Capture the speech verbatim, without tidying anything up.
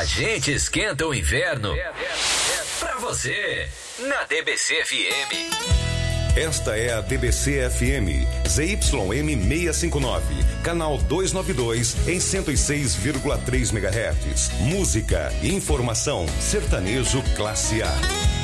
gente esquenta o inverno pra você na D B C F M. Esta é a D B C F M, Z Y M seiscentos e cinquenta e nove, canal duzentos e noventa e dois, em cento e seis vírgula três megahertz. Música, informação, sertanejo classe A.